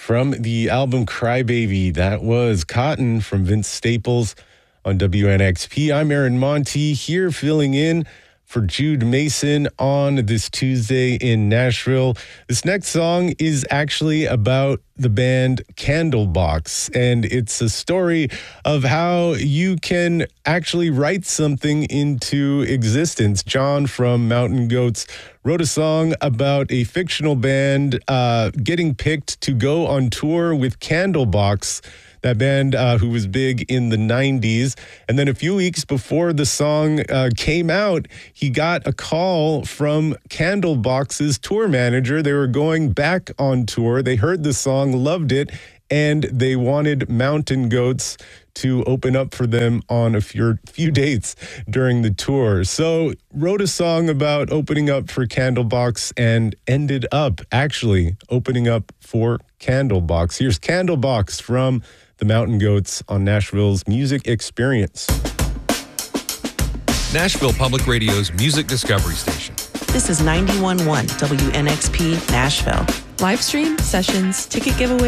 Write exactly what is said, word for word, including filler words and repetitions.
From the album Crybaby, that was Cotton from Vince Staples on W N X P. I'm Aaron Monty here filling in for Jude Mason on this Tuesday in Nashville. This next song is actually about the band Candlebox, and it's a story of how you can actually write something into existence. John from Mountain Goats wrote a song about a fictional band uh, getting picked to go on tour with Candlebox, that band uh, who was big in the nineties. And then a few weeks before the song uh, came out, he got a call from Candlebox's tour manager. They were going back on tour. They heard the song, loved it, and they wanted Mountain Goats to open up for them on a few, few dates during the tour. So wrote a song about opening up for Candlebox and ended up actually opening up for Candlebox. Here's Candlebox from the Mountain Goats on Nashville's Music Experience. Nashville Public Radio's Music Discovery Station. This is ninety-one point one W N X P Nashville. Live stream, sessions, ticket giveaways,